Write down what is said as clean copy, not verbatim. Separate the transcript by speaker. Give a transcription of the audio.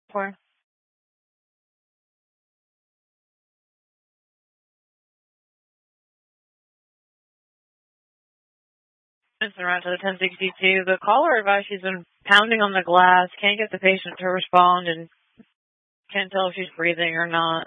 Speaker 1: For It's around to the 1062. The caller advised she's been pounding on the glass, can't get the patient to respond, and can't tell if she's breathing or not.